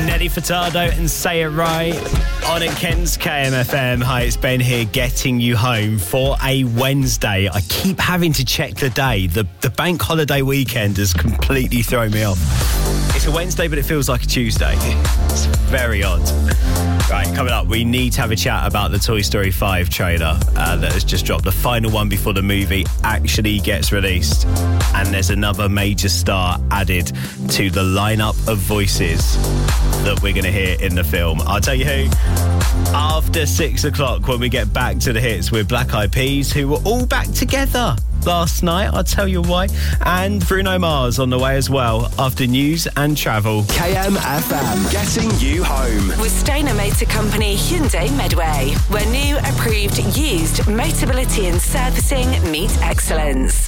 Nelly Furtado and Say It Right on at Kent's KMFM. Hi, it's Ben here, getting you home for a Wednesday. I keep having to check the day. The bank holiday weekend has completely thrown me off. It's a Wednesday, but it feels like a Tuesday. It's very odd. Right, coming up, we need to have a chat about the Toy Story 5 trailer that has just dropped. The final one before the movie actually gets released. And there's another major star added to the lineup of voices that we're going to hear in the film. I'll tell you who. After 6 o'clock, when we get back to the hits with Black Eyed Peas, who were all back together last night. I'll tell you why. And Bruno Mars on the way as well, after news and travel. KMFM, getting you home. With Stainer Motor Company Hyundai Medway, where new, approved, used Motability and servicing meet excellence.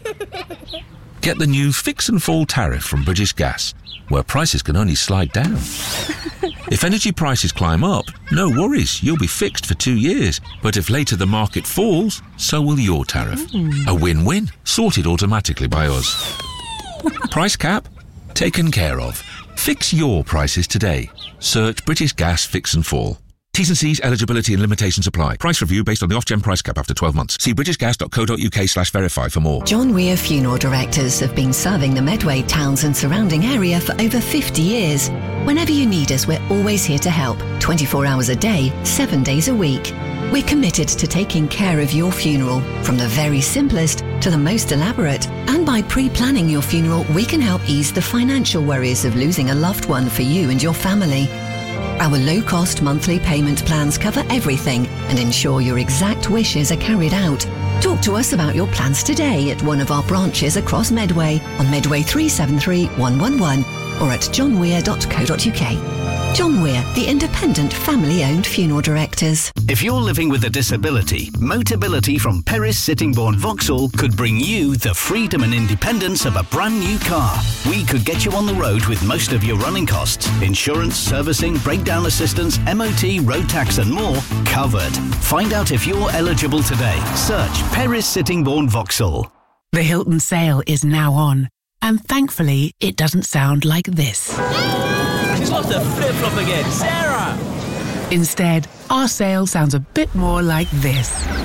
Get the new Fix and Fall tariff from British Gas, where prices can only slide down. If energy prices climb up, no worries, you'll be fixed for 2 years. But if later the market falls, so will your tariff. A win-win, sorted automatically by us. Price cap? Taken care of. Fix your prices today. Search British Gas Fix and Fall. T's and C's, eligibility and limitations apply. Price review based on the off-gen price cap after 12 months. See britishgas.co.uk/verify for more. John Weir Funeral Directors have been serving the Medway towns and surrounding area for over 50 years. Whenever you need us, we're always here to help. 24 hours a day, 7 days a week. We're committed to taking care of your funeral, from the very simplest to the most elaborate. And by pre-planning your funeral, we can help ease the financial worries of losing a loved one for you and your family. Our low-cost monthly payment plans cover everything and ensure your exact wishes are carried out. Talk to us about your plans today at one of our branches across Medway on Medway 373 111 or at johnweir.co.uk. John Weir, the independent family-owned funeral directors. If you're living with a disability, Motability from Perris Sittingbourne Vauxhall could bring you the freedom and independence of a brand new car. We could get you on the road with most of your running costs. Insurance, servicing, breakdown assistance, MOT, road tax and more covered. Find out if you're eligible today. Search Perris Sittingbourne Vauxhall. The Hilton sale is now on. And thankfully, it doesn't sound like this. She's lost her flip-flop again. Sarah! Instead, our sale sounds a bit more like this.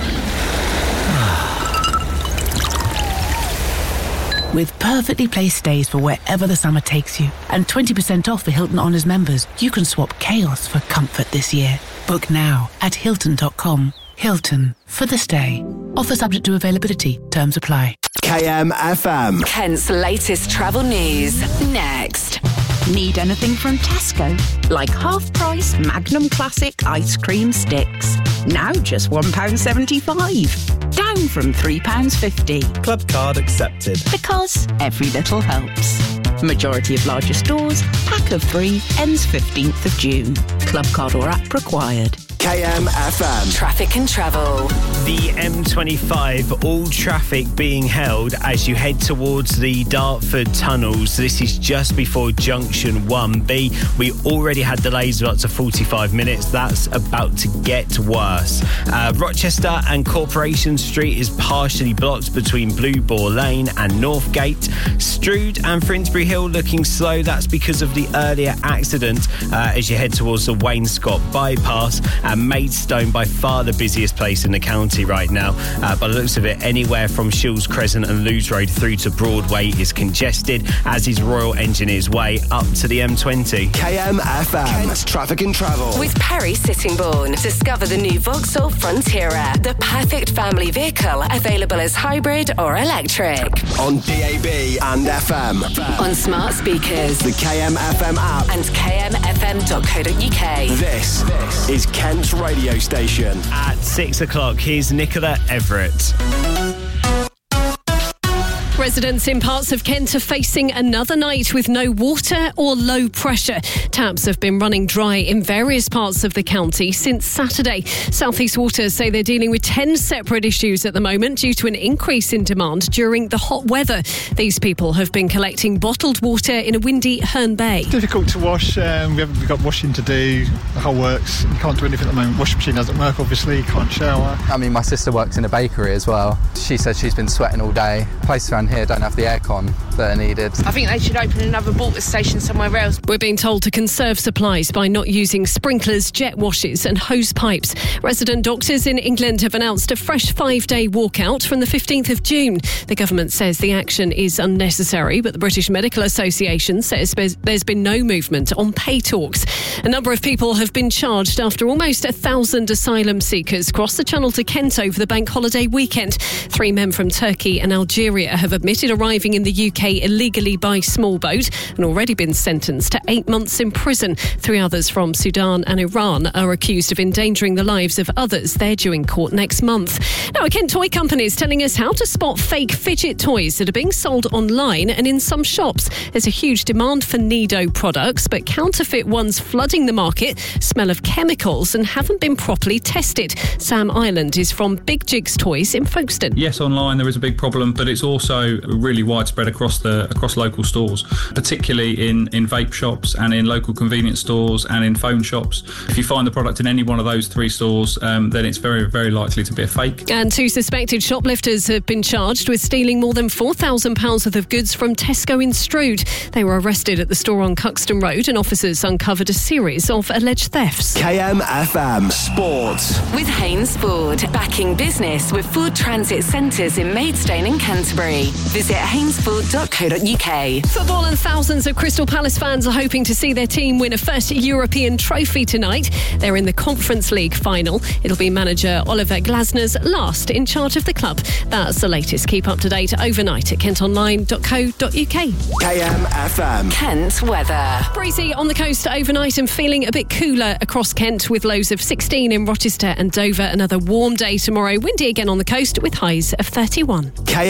With perfectly placed stays for wherever the summer takes you, and 20% off for Hilton Honors members, you can swap chaos for comfort this year. Book now at Hilton.com. Hilton, for the stay. Offer subject to availability. Terms apply. KMFM. Kent's latest travel news, next. Need anything from Tesco? Like half-price Magnum Classic ice cream sticks. Now just £1.75. Down from £3.50. Club card accepted. Because every little helps. Majority of larger stores, pack of 3, ends 15th of June. Club card or app required. KMFM. Traffic and travel. The M25, all traffic being held as you head towards the Dartford tunnels. This is just before junction 1B. We already had delays of up to 45 minutes. That's about to get worse. Rochester and Corporation Street is partially blocked between Blue Boar Lane and Northgate. Strood and Finsbury Hill looking slow. That's because of the earlier accident as you head towards the Wainscott bypass. And Maidstone, by far the busiest place in the county right now. By the looks of it, anywhere from Shields Crescent and Lewes Road through to Broadway is congested, as is Royal Engineers Way up to the M20. KMFM. Kent's Traffic and Travel. With Perry Sittingbourne. Discover the new Vauxhall Frontiera, the perfect family vehicle, available as hybrid or electric. On DAB and FM. On smart speakers. The KMFM app. And kmfm.co.uk. This is Kent's radio station. At 6 o'clock, here's Nicola Everett. Residents in parts of Kent are facing another night with no water or low pressure. Taps have been running dry in various parts of the county since Saturday. South East Water say they're dealing with 10 separate issues at the moment due to an increase in demand during the hot weather. These people have been collecting bottled water in a windy Herne Bay. Difficult to wash. We've got washing to do. The whole works. You can't do anything at the moment. Washing machine doesn't work, obviously. You can't shower. I mean, my sister works in a bakery as well. She said she's been sweating all day. Place around here here don't have the aircon that are needed. I think they should open another water station somewhere else. We're being told to conserve supplies by not using sprinklers, jet washes and hose pipes. Resident doctors in England have announced a fresh 5-day walkout from the 15th of June. The government says the action is unnecessary, but the British Medical Association says there's been no movement on pay talks. A number of people have been charged after almost 1,000 asylum seekers crossed the Channel to Kent over the bank holiday weekend. 3 men from Turkey and Algeria have admitted arriving in the UK illegally by small boat and already been sentenced to 8 months in prison. 3 others from Sudan and Iran are accused of endangering the lives of others. They're due in court next month. Now, a Kent toy company is telling us how to spot fake fidget toys that are being sold online and in some shops. There's a huge demand for Nido products, but counterfeit ones flooding the market smell of chemicals and haven't been properly tested. Sam Ireland is from Big Jigs Toys in Folkestone. Yes, online there is a big problem, but it's also really widespread across local stores, particularly in vape shops and in local convenience stores and in phone shops. If you find the product in any one of those 3 stores, then it's very, very likely to be a fake. And 2 suspected shoplifters have been charged with stealing more than £4,000 worth of goods from Tesco in Stroud. They were arrested at the store on Cuxton Road and officers uncovered a series of alleged thefts. KMFM Sports. With Haynes Ford, backing business with Ford Transit Centres in Maidstone and Canterbury. Visit haynesford.co.uk. Football, and thousands of Crystal Palace fans are hoping to see their team win a first European trophy tonight. They're in the Conference League final. It'll be manager Oliver Glasner's last in charge of the club. That's the latest. Keep up to date overnight at kentonline.co.uk. KMFM. Kent weather. Breezy on the coast overnight and feeling a bit cooler across Kent with lows of 16 in Rochester and Dover. Another warm day tomorrow. Windy again on the coast with highs of 31.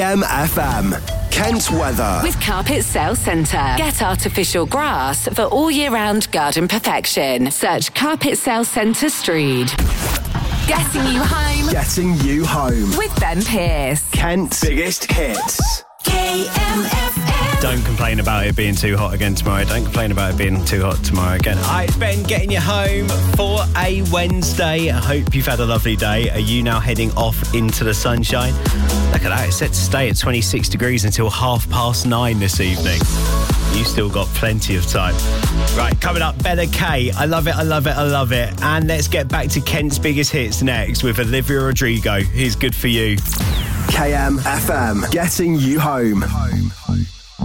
KMFM. Kent weather. With Carpet Sales Centre. Get artificial grass for all year-round garden perfection. Search Carpet Sales Centre Stroud. Getting you home. Getting you home. With Ben Pearce. Kent's biggest hits. KMFM. Don't complain about it being too hot again tomorrow. Don't complain about it being too hot tomorrow again. Hi, it's Ben getting you home for a Wednesday. I hope you've had a lovely day. Are you now heading off into the sunshine? Look at that. It's set to stay at 26 degrees until 9:30 this evening. You still got plenty of time. Right, coming up, Bella K. I love it, I love it, I love it. And let's get back to Kent's biggest hits next with Olivia Rodrigo. Here's Good For You. KMFM. Getting you home.